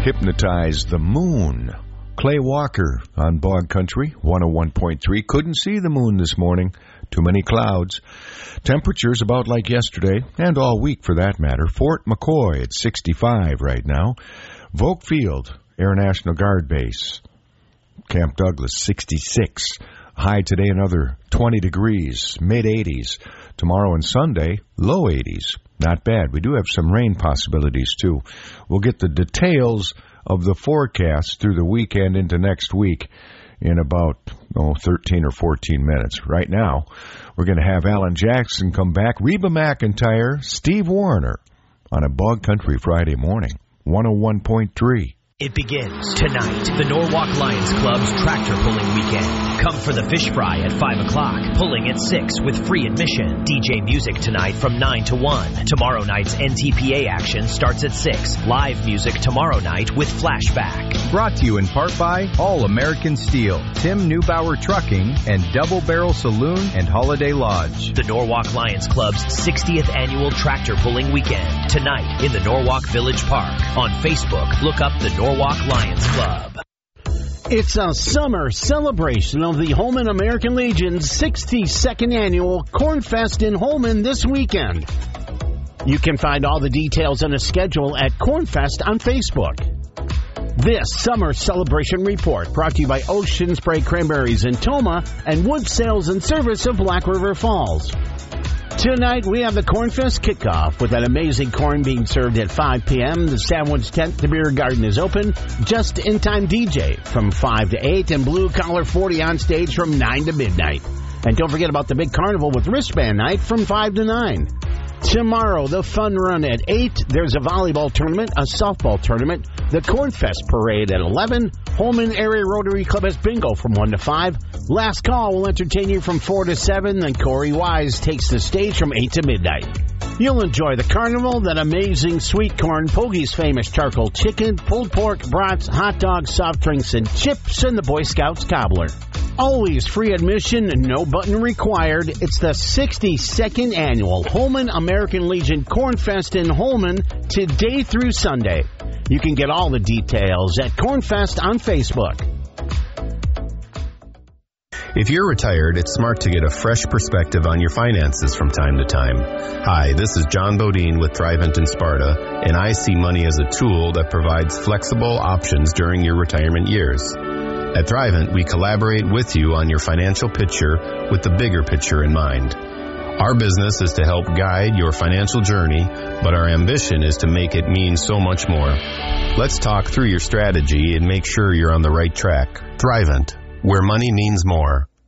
Hypnotize the Moon. Clay Walker on Bog Country, 101.3. Couldn't see the moon this morning. Too many clouds. Temperatures about like yesterday, and all week for that matter. Fort McCoy at 65 right now. Volk Field, Air National Guard Base. Camp Douglas, 66. High today, another 20 degrees, mid-80s. Tomorrow and Sunday, low 80s. Not bad. We do have some rain possibilities, too. We'll get the details of the forecast through the weekend into next week in about 13 or 14 minutes. Right now, we're going to have Alan Jackson come back, Reba McEntire, Steve Warner on a Bog Country Friday morning, 101.3. It begins tonight. The Norwalk Lions Club's tractor pulling weekend. Come for the fish fry at 5 o'clock. Pulling at 6 with free admission. DJ music tonight from 9 to 1. Tomorrow night's NTPA action starts at 6. Live music tomorrow night with flashback. Brought to you in part by All American Steel, Tim Neubauer Trucking, and Double Barrel Saloon and Holiday Lodge. The Norwalk Lions Club's 60th annual tractor pulling weekend. Tonight in the Norwalk Village Park. On Facebook, look up the Norwalk Lions Club. It's a summer celebration of the Holman American Legion's 62nd annual Cornfest in Holman this weekend. You can find all the details and a schedule at Cornfest on Facebook. This summer celebration report brought to you by Ocean Spray Cranberries in Toma and Wood Sales and Service of Black River Falls. Tonight, we have the Cornfest kickoff with that amazing corn being served at 5 p.m. The sandwich tent, the beer garden is open. Just-in-time DJ from 5 to 8 and Blue Collar 40 on stage from 9 to midnight. And don't forget about the big carnival with wristband night from 5 to 9. Tomorrow, the fun run at 8. There's a volleyball tournament, a softball tournament, the Cornfest parade at 11. Holman Area Rotary Club has bingo from 1 to 5. Last Call will entertain you from 4 to 7. Then Corey Wise takes the stage from 8 to midnight. You'll enjoy the carnival, that amazing sweet corn, Pogie's famous charcoal chicken, pulled pork, brats, hot dogs, soft drinks, and chips, and the Boy Scouts cobbler. Always free admission and no button required. It's the 62nd annual Holman American Legion Cornfest in Holman today through Sunday. You can get all the details at Cornfest on Facebook. If you're retired, it's smart to get a fresh perspective on your finances from time to time. Hi, this is John Bodine with Thrivent in Sparta, and I see money as a tool that provides flexible options during your retirement years. At Thrivent, we collaborate with you on your financial picture with the bigger picture in mind. Our business is to help guide your financial journey, but our ambition is to make it mean so much more. Let's talk through your strategy and make sure you're on the right track. Thrivent, where money means more.